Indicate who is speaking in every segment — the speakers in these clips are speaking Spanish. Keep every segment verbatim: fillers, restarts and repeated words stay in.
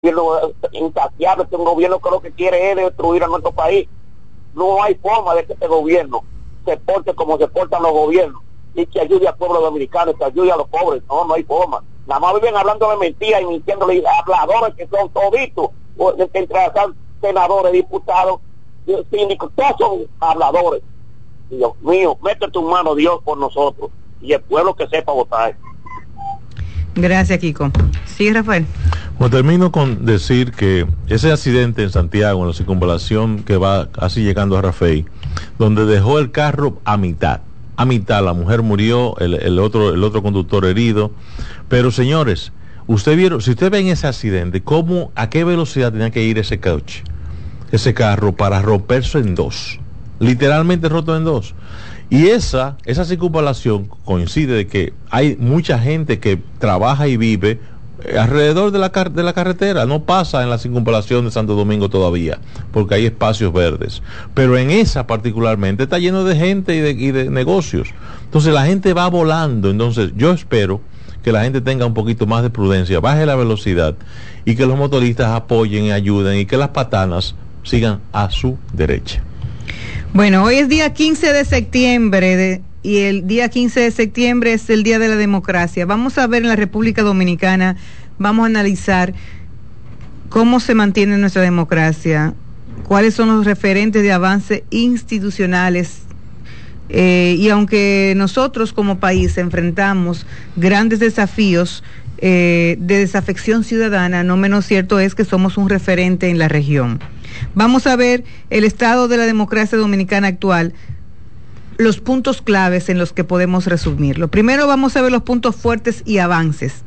Speaker 1: gobierno insaciable, este es un gobierno que lo que quiere es destruir a nuestro país. No hay forma de que este gobierno se porte como se portan los gobiernos y que ayude al pueblo dominicano, que ayude a los pobres. No, no hay forma. Nada más viven hablando de mentiras y mintiéndole a habladores que son toditos, entre senadores, diputados, síndicos, todos son habladores. Dios mío, mete tu mano, Dios, por nosotros y el pueblo que sepa votar.
Speaker 2: Gracias, Kiko. Sí, Rafael.
Speaker 3: Bueno, termino con decir que ese accidente en Santiago, en la circunvalación que va casi llegando a Rafey, donde dejó el carro a mitad, a mitad, la mujer murió, el, el otro el otro conductor herido, pero señores, usted vieron, si usted ve en ese accidente, cómo, a qué velocidad tenía que ir ese coche, ese carro para romperse en dos, literalmente roto en dos. Y esa, esa circunvalación coincide de que hay mucha gente que trabaja y vive alrededor de la, car de la carretera, no pasa en la circunvalación de Santo Domingo todavía, porque hay espacios verdes, pero en esa particularmente está lleno de gente y de, y de negocios, entonces la gente va volando. Entonces yo espero que la gente tenga un poquito más de prudencia, baje la velocidad y que los motoristas apoyen y ayuden y que las patanas sigan a su derecha.
Speaker 2: Bueno, hoy es día quince de septiembre de, y el día quince de septiembre es el Día de la Democracia. Vamos a ver en la República Dominicana, vamos a analizar cómo se mantiene nuestra democracia, cuáles son los referentes de avance institucionales. Eh, y aunque nosotros como país enfrentamos grandes desafíos eh, de desafección ciudadana, no menos cierto es que somos un referente en la región. Vamos a ver el estado de la democracia dominicana actual, los puntos claves en los que podemos resumirlo. Primero vamos a ver los puntos fuertes y avances.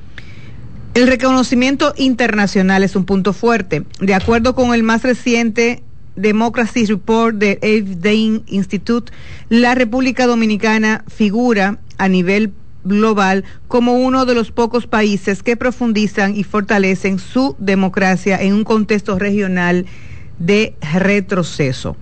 Speaker 2: El reconocimiento internacional es un punto fuerte. De acuerdo con el más reciente Democracy Report de Evden Institute, la República Dominicana figura a nivel global como uno de los pocos países que profundizan y fortalecen su democracia en un contexto regional de retroceso.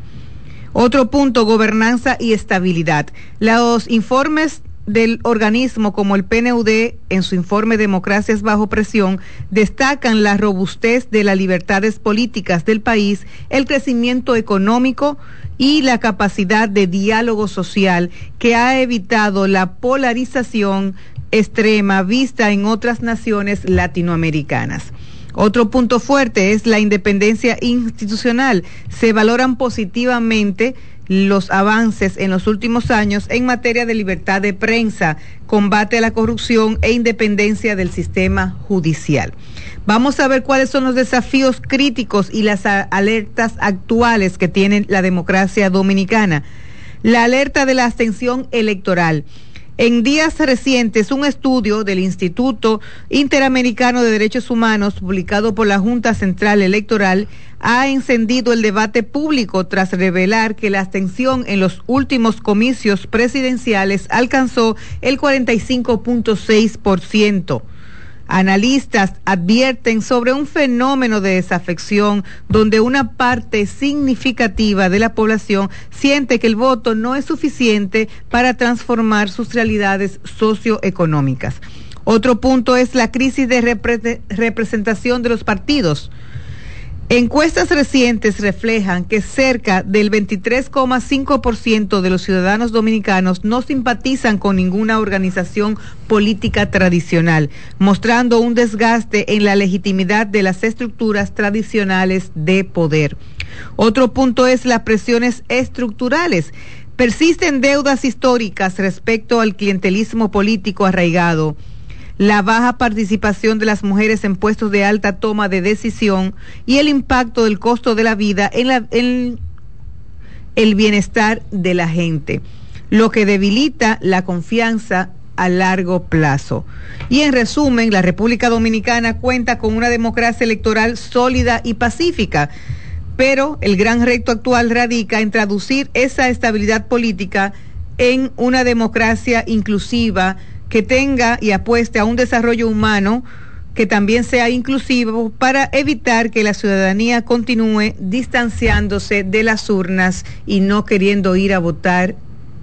Speaker 2: Otro punto, gobernanza y estabilidad. Los informes del organismo como el P N U D en su informe Democracias bajo presión destacan la robustez de las libertades políticas del país, el crecimiento económico y la capacidad de diálogo social que ha evitado la polarización extrema vista en otras naciones latinoamericanas. Otro punto fuerte es la independencia institucional. Se valoran positivamente los avances en los últimos años en materia de libertad de prensa, combate a la corrupción e independencia del sistema judicial. Vamos a ver cuáles son los desafíos críticos y las alertas actuales que tiene la democracia dominicana. La alerta de la abstención electoral. En días recientes, un estudio del Instituto Interamericano de Derechos Humanos, publicado por la Junta Central Electoral, ha encendido el debate público tras revelar que la abstención en los últimos comicios presidenciales alcanzó el cuarenta y cinco punto seis por ciento. Analistas advierten sobre un fenómeno de desafección donde una parte significativa de la población siente que el voto no es suficiente para transformar sus realidades socioeconómicas. Otro punto es la crisis de repre- representación de los partidos. Encuestas recientes reflejan que cerca del veintitrés coma cinco por ciento de los ciudadanos dominicanos no simpatizan con ninguna organización política tradicional, mostrando un desgaste en la legitimidad de las estructuras tradicionales de poder. Otro punto es las presiones estructurales. Persisten deudas históricas respecto al clientelismo político arraigado, la baja participación de las mujeres en puestos de alta toma de decisión y el impacto del costo de la vida en, la, en el bienestar de la gente, lo que debilita la confianza a largo plazo. Y en resumen, la República Dominicana cuenta con una democracia electoral sólida y pacífica, pero el gran reto actual radica en traducir esa estabilidad política en una democracia inclusiva que tenga y apueste a un desarrollo humano que también sea inclusivo para evitar que la ciudadanía continúe distanciándose de las urnas y no queriendo ir a votar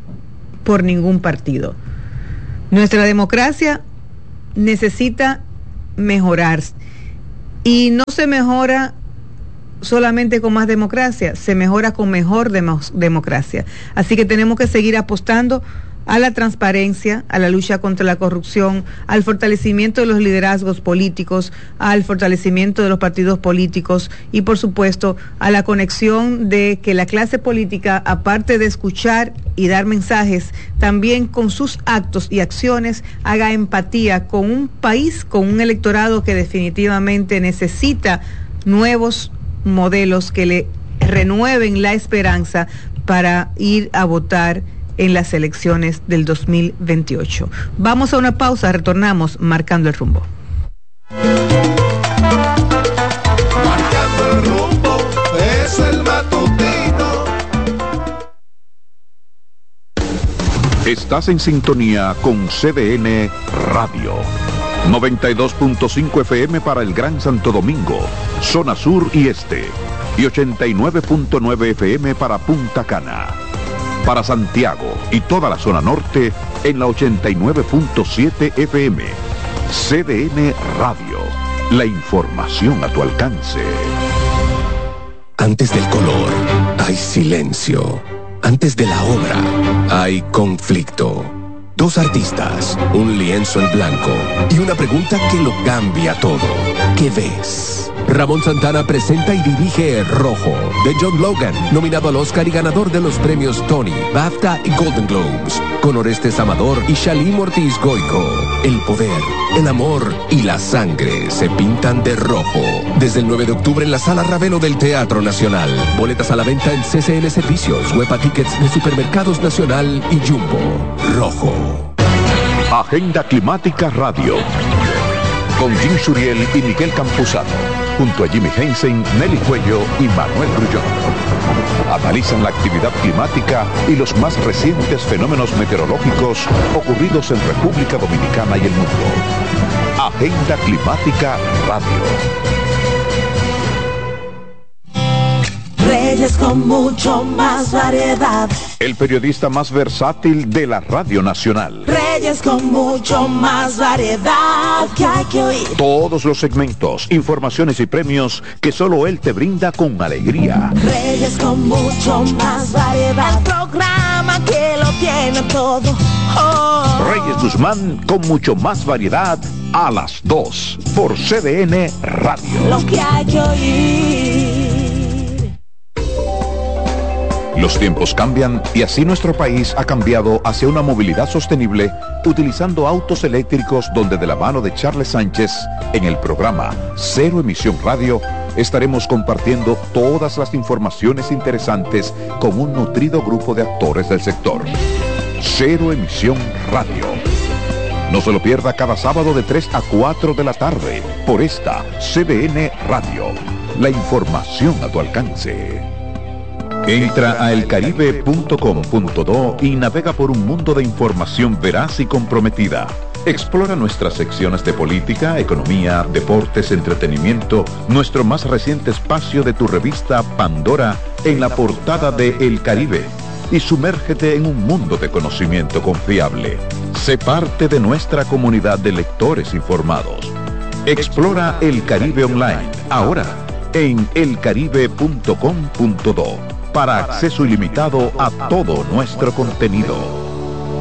Speaker 2: por ningún partido. Nuestra democracia necesita mejorar Y no se mejora solamente con más democracia, se mejora con mejor demo- democracia. Así que tenemos que seguir apostando a la transparencia, a la lucha contra la corrupción, al fortalecimiento de los liderazgos políticos, al fortalecimiento de los partidos políticos y, por supuesto, a la conexión de que la clase política, aparte de escuchar y dar mensajes, también con sus actos y acciones haga empatía con un país, con un electorado que definitivamente necesita nuevos modelos que le renueven la esperanza para ir a votar en las elecciones del dos mil veintiocho. Vamos a una pausa, retornamos marcando el rumbo.
Speaker 4: Marcando el rumbo es el matutino.
Speaker 5: Estás en sintonía con C D N Radio. noventa y dos punto cinco F M para el Gran Santo Domingo, zona sur y este. Y ochenta y nueve punto nueve F M para Punta Cana. Para Santiago y toda la zona norte en la ochenta y nueve punto siete F M. C D N Radio. La información a tu alcance.
Speaker 6: Antes del color, hay silencio. Antes de la obra, hay conflicto. Dos artistas, un lienzo en blanco y una pregunta que lo cambia todo. ¿Qué ves? Ramón Santana presenta y dirige Rojo, de John Logan, nominado al Oscar y ganador de los premios Tony, BAFTA y Golden Globes, con Orestes Amador y Shalim Ortiz Goico. El poder, el amor y la sangre se pintan de rojo. Desde el nueve de octubre en la Sala Ravelo del Teatro Nacional. Boletas a la venta en C C N Servicios, Huepa Tickets de Supermercados Nacional y Jumbo. Rojo.
Speaker 5: Agenda Climática Radio. Con Jim Suriel y Miguel Campuzano. Junto a Jimmy Hensen, Nelly Cuello y Manuel Grullón. Analizan la actividad climática y los más recientes fenómenos meteorológicos ocurridos en República Dominicana y el mundo. Agenda Climática Radio.
Speaker 7: Reyes con mucho más variedad.
Speaker 5: El periodista más versátil de la Radio Nacional.
Speaker 7: Reyes con mucho más variedad que hay que oír.
Speaker 5: Todos los segmentos, informaciones y premios que solo él te brinda con alegría.
Speaker 7: Reyes con mucho más variedad. El programa que lo tiene todo. Oh.
Speaker 5: Reyes Guzmán con mucho más variedad a las dos por C D N Radio.
Speaker 7: Lo que hay que oír.
Speaker 5: Los tiempos cambian y así nuestro país ha cambiado hacia una movilidad sostenible utilizando autos eléctricos, donde de la mano de Charles Sánchez en el programa Cero Emisión Radio estaremos compartiendo todas las informaciones interesantes con un nutrido grupo de actores del sector. Cero Emisión Radio. No se lo pierda cada sábado de tres a cuatro de la tarde por esta C D N Radio. La información a tu alcance. Entra a el caribe punto com punto do y navega por un mundo de información veraz y comprometida. Explora nuestras secciones de política, economía, deportes, entretenimiento, nuestro más reciente espacio de tu revista Pandora en la portada de El Caribe, y sumérgete en un mundo de conocimiento confiable. Sé parte de nuestra comunidad de lectores informados. Explora El Caribe Online, ahora en el caribe punto com punto do, para acceso ilimitado a todo nuestro contenido.